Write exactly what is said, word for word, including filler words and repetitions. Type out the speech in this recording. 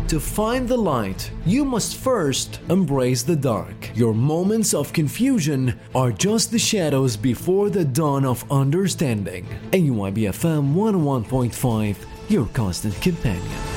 To find the light, you must first embrace the dark. Your moments of confusion are just the shadows before the dawn of understanding. A Y B F M one oh one point five, your constant companion.